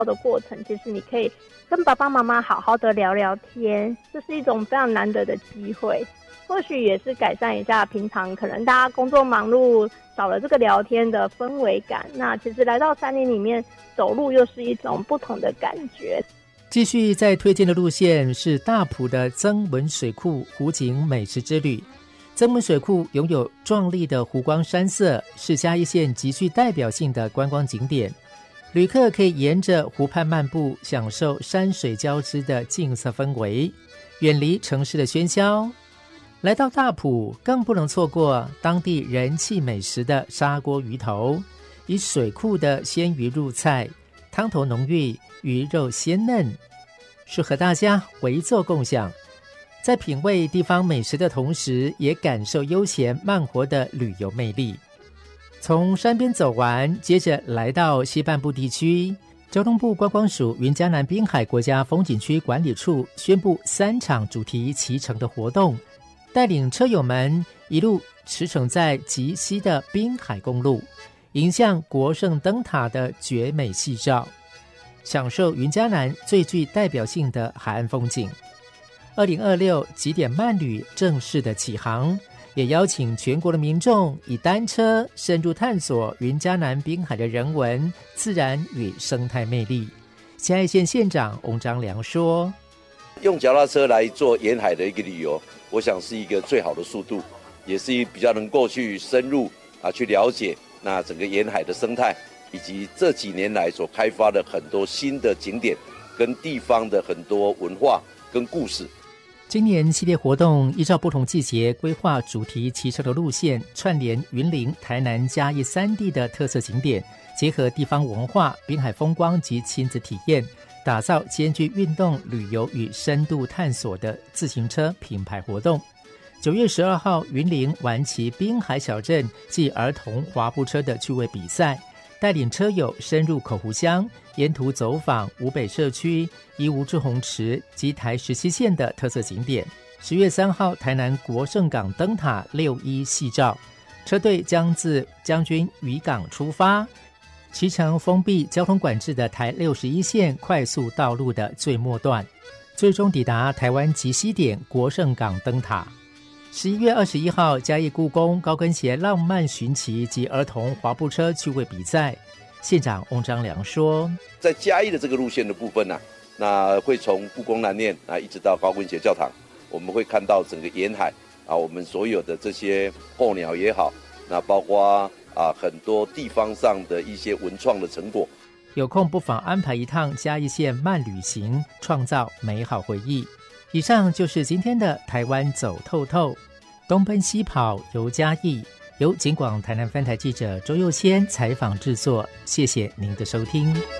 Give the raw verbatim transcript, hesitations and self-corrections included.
的过程，其实你可以跟爸爸妈妈好好的聊聊天，这是一种非常难得的机会。或许也是改善一下平常可能大家工作忙碌少了这个聊天的氛围感，那其实来到山林里面走路又是一种不同的感觉。 继续在推荐的路线是大埔的曾文水库湖景美食之旅。曾文水库拥有壮丽的湖光山色，是嘉义县极具代表性的观光景点。旅客可以沿着湖畔漫步，享受山水交织的静色氛围，远离城市的喧嚣。来到大埔，更不能错过当地人气美食的砂锅鱼头，以水库的鲜鱼入菜，汤头浓郁，鱼肉鲜嫩，适合大家围坐共享。在品味地方美食的同时，也感受悠闲慢活的旅游魅力。从山边走完，接着来到西半部地区，交通部观光署云嘉南滨海国家风景区管理处宣布三场主题骑乘的活动，带领车友们一路驰骋在极西的滨海公路，迎向国圣灯塔的绝美夕照，享受云嘉南最具代表性的海岸风景。二零二六极点慢旅正式的起航，也邀请全国的民众以单车深入探索云嘉南滨海的人文、自然与生态魅力。嘉义县县长翁章良说， 用脚踏车来做沿海的一个旅游，我想是一个最好的速度，也是比较能够去深入啊去了解那整个沿海的生态，以及这几年来所开发的很多新的景点跟地方的很多文化跟故事。 今年系列活动依照不同季节规划主题骑车的路线，串联云林、台南、嘉义三地的特色景点，结合地方文化、滨海风光及亲子体验，打造兼具运动、旅游与深度探索的自行车品牌活动。九月十二号，云林玩骑滨海小镇暨儿童滑步车的趣味比赛，带领车友深入口湖乡，沿途走访五北社区、宜梧志洪池及台十七线的特色景点。十月三号，台南国圣港灯塔六一夕照，车队将自将军渔港出发，骑乘封闭交通管制的台六十一线快速道路的最末段，最终抵达台湾极西点国圣港灯塔。十一月二十一号，嘉义故宫高跟鞋浪漫寻奇及儿童滑步车趣味比赛，县长翁章良说， 在嘉义的这个路线的部分呢、啊，那会从故宫南面啊一直到高跟鞋教堂，我们会看到整个沿海啊，我们所有的这些候鸟也好，那包括啊很多地方上的一些文创的成果。 有空不妨安排一趟嘉义县慢旅行，创造美好回忆。以上就是今天的台湾走透透，东奔西跑游嘉义，由警广台南分台记者周佑谦采访制作，谢谢您的收听。